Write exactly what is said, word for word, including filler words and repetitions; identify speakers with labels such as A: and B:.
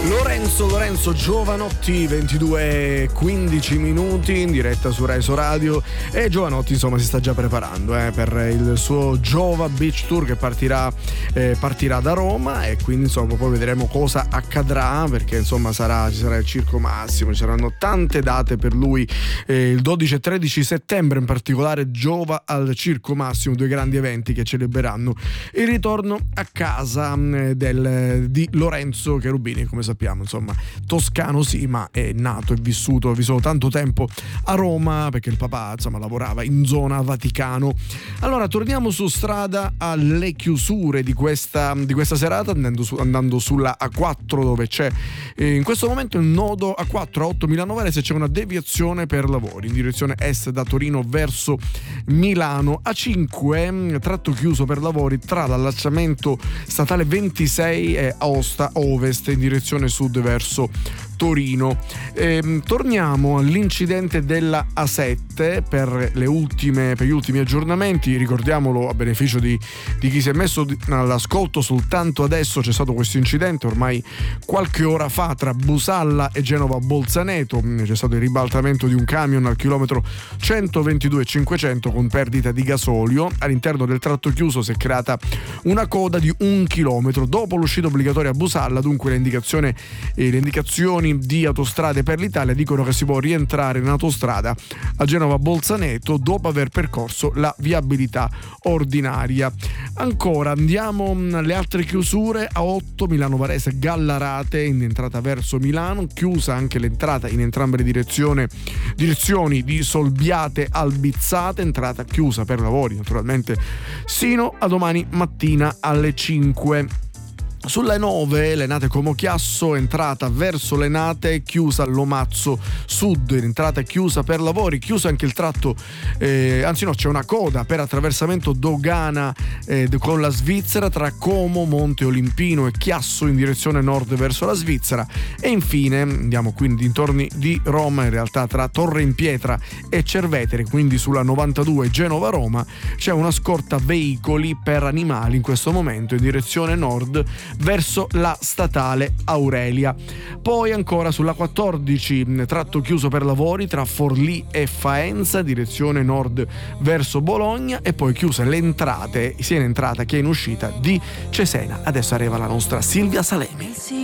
A: Lorenzo Lorenzo Giovanotti, ventidue e quindici minuti in diretta su Reso Radio, e Giovanotti insomma si sta già preparando eh, per il suo Giova Beach Tour che partirà, eh, partirà da Roma, e quindi insomma poi vedremo cosa accadrà, perché insomma sarà, ci sarà il Circo Massimo, ci saranno tante date per lui, eh, il dodici e tredici settembre in particolare Giova al Circo Massimo, due grandi eventi che celebreranno il ritorno a casa eh, del, di Lorenzo Cherubini. Come sappiamo insomma toscano sì, ma è nato e vissuto ha vissuto tanto tempo a Roma, perché il papà insomma lavorava in zona Vaticano. Allora torniamo su strada alle chiusure di questa, di questa serata, andando, su, andando sulla A quattro, dove c'è eh, in questo momento il nodo A quattro a otto Milano Varese, c'è una deviazione per lavori in direzione est da Torino verso Milano. A cinque tratto chiuso per lavori tra l'allacciamento statale ventisei e Aosta Ovest in direzione sud verso Torino. Ehm, torniamo all'incidente della A sette per le ultime per gli ultimi aggiornamenti. Ricordiamolo a beneficio di, di chi si è messo all'ascolto soltanto adesso. C'è stato questo incidente ormai qualche ora fa tra Busalla e Genova Bolzaneto. C'è stato il ribaltamento di un camion al chilometro centoventidue e cinquecento con perdita di gasolio. All'interno del tratto chiuso si è creata una coda di un chilometro dopo l'uscita obbligatoria a Busalla. Dunque le indicazioni eh, le indicazioni di Autostrade per l'Italia dicono che si può rientrare in autostrada a Genova Bolzaneto dopo aver percorso la viabilità ordinaria. Ancora andiamo alle altre chiusure. A otto Milano Varese Gallarate in entrata verso Milano, chiusa anche l'entrata in entrambe le direzioni direzioni di Solbiate Albizzate, entrata chiusa per lavori naturalmente sino a domani mattina alle cinque. Sulle nove Lenate Como Chiasso, entrata verso Lenate, chiusa Lomazzo Sud, entrata chiusa per lavori, chiuso anche il tratto, eh, anzi no, c'è una coda per attraversamento dogana eh, con la Svizzera tra Como, Monte Olimpino e Chiasso in direzione nord verso la Svizzera. E infine andiamo quindi dintorni di Roma, in realtà tra Torre in Pietra e Cerveteri, quindi sulla novantadue Genova-Roma c'è una scorta veicoli per animali in questo momento in direzione nord verso la statale Aurelia. Poi ancora sulla quattordici tratto chiuso per lavori tra Forlì e Faenza direzione nord verso Bologna, e poi chiuse le entrate sia in entrata che in uscita di Cesena. Adesso arriva la nostra Silvia Salemi.